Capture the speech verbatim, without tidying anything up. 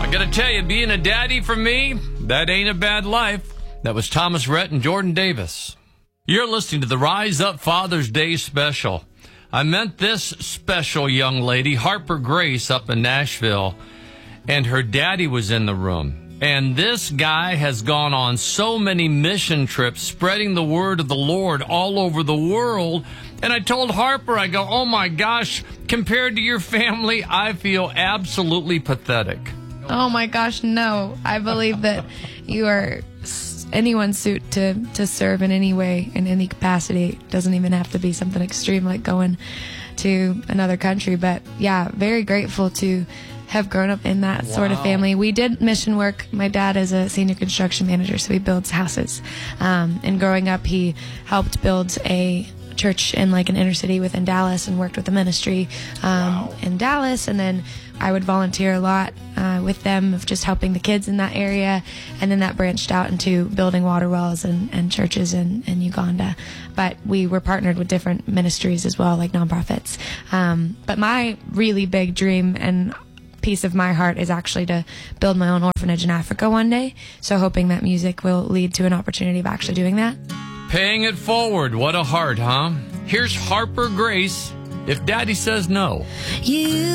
I gotta tell you, being a daddy for me, that ain't a bad life. That was Thomas Rhett and Jordan Davis. You're listening to the Rise Up Father's Day special. I met this special young lady, Harper Grace, up in Nashville, and her daddy was in the room. And this guy has gone on so many mission trips, spreading the word of the Lord all over the world. And I told Harper, I go, oh my gosh, compared to your family, I feel absolutely pathetic. Oh my gosh, no. I believe that you are anyone's suit to, to serve in any way, in any capacity. It doesn't even have to be something extreme like going to another country. But yeah, very grateful to have grown up in that wow. sort of family. We did mission work. My dad is a senior construction manager, so he builds houses. Um, and growing up, he helped build a church in like an inner city within Dallas and worked with the ministry um, wow. in Dallas. And then I would volunteer a lot uh, with them of just helping the kids in that area. And then that branched out into building water wells and, and churches in, in Uganda. But we were partnered with different ministries as well, like nonprofits. Um, but my really big dream and piece of my heart is actually to build my own orphanage in Africa one day. So hoping that music will lead to an opportunity of actually doing that. Paying it forward. What a heart, huh? Here's Harper Grace, If Daddy Says No. You